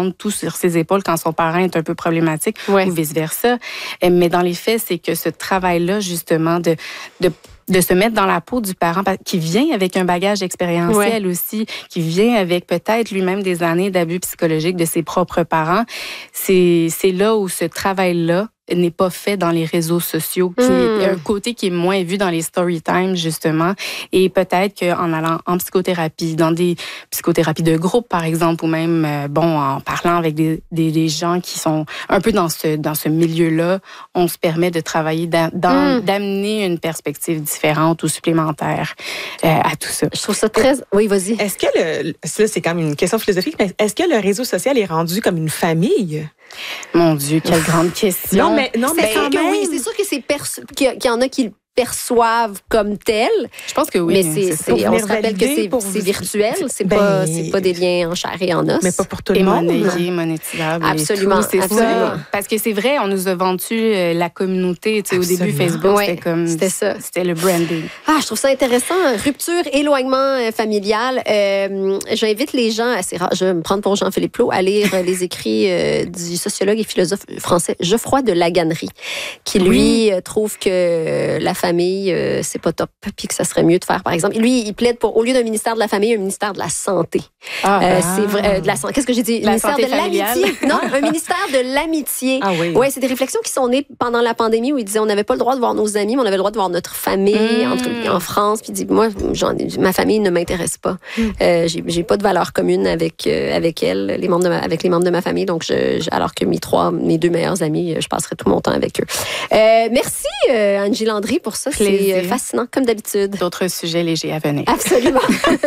prendre tout sur ses épaules quand son parent est un peu problématique ou vice-versa. Mais dans les faits, c'est que ce travail-là, justement, de se mettre dans la peau du parent qui vient avec un bagage expérientiel aussi, qui vient avec peut-être lui-même des années d'abus psychologiques de ses propres parents, c'est là où ce travail-là n'est pas fait dans les réseaux sociaux, qui est un côté qui est moins vu dans les story time, justement. Et peut-être qu'en allant en psychothérapie, dans des psychothérapies de groupe, par exemple, ou même, en parlant avec des gens qui sont un peu dans ce milieu-là, on se permet de travailler, d'amener une perspective différente ou supplémentaire à tout ça. Je trouve ça très... Oui, vas-y. Est-ce que ça, c'est comme une question philosophique, mais est-ce que le réseau social est rendu comme une famille? Mon Dieu, quelle grande question. Non, mais quand même. Oui, c'est sûr que qu'il y en a qui le perçoivent comme tel. Je pense que oui. Mais on se rappelle que c'est virtuel, c'est pas des liens en chair et en os. Mais pas pour tout le monde. Et monétisable. Absolument. C'est ça. Parce que c'est vrai, on nous a vendu la communauté. Au début, Facebook, c'était comme... C'était ça. C'était le branding. Je trouve ça intéressant. Rupture, éloignement familial. J'invite les gens, c'est rare, je vais me prendre pour Jean-Philippe Plot, à lire les écrits du sociologue et philosophe français Geoffroy de Laganerie, qui, lui, trouve que la famille, c'est pas top, puis que ça serait mieux de faire, par exemple. Lui, il plaide pour, au lieu d'un ministère de la famille, un ministère de la santé. C'est vrai, de la santé. Qu'est-ce que j'ai dit? La ministère santé de l'amitié. Non, un ministère de l'amitié. Ouais, c'est des réflexions qui sont nées pendant la pandémie où il disait on n'avait pas le droit de voir nos amis, mais on avait le droit de voir notre famille en France. Puis il dit moi, ma famille ne m'intéresse pas. J'ai pas de valeur commune avec elle, avec les membres de ma famille. Donc, alors que mes deux meilleurs amis, je passerai tout mon temps avec eux. Merci, Angie Landry, pour ça. Plaisir. C'est fascinant, comme d'habitude. D'autres sujets légers à venir. Absolument.